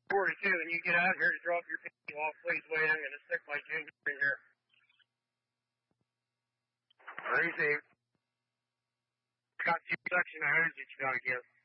42, and you get out here to drop your picking off, please wait. I'm going to stick my ginger in here. Received. Got 2 section of hose that you got to give.